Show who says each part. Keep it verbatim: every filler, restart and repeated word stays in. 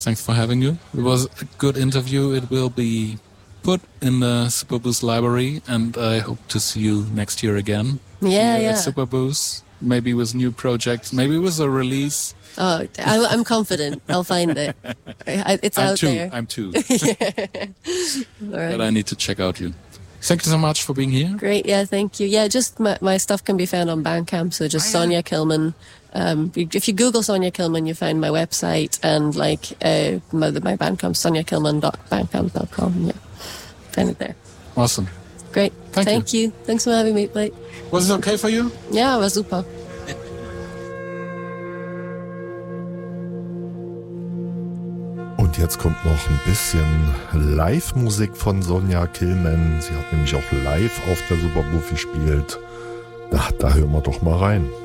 Speaker 1: Thanks for having you. It was a good interview. It will be put in the Superboost library, and I hope to see you next year again.
Speaker 2: Yeah, yeah.
Speaker 1: At Superboost, maybe with new projects, maybe with a release.
Speaker 2: Oh, I, I'm confident. I'll find it. I, it's
Speaker 1: I'm
Speaker 2: out
Speaker 1: too,
Speaker 2: there.
Speaker 1: I'm too.
Speaker 2: All right.
Speaker 1: But I need to check out you. Thank you so much for being here.
Speaker 2: Great, yeah, thank you. Yeah, just my, my stuff can be found on Bandcamp, so just Sonia Killman. Um, if you Google Sonia Killman, you find my website and like uh, my, my Bandcamp, sonia killman dot bandcamp dot com. Yeah, find it there.
Speaker 1: Awesome.
Speaker 2: Great.
Speaker 1: Thank,
Speaker 2: thank you. you. Thanks for having me, Blake.
Speaker 1: Was it okay for you?
Speaker 2: Ja, war super.
Speaker 3: Und jetzt kommt noch ein bisschen Live-Musik von Sonia Killman. Sie hat nämlich auch live auf der Superboost gespielt. Da, da hören wir doch mal rein.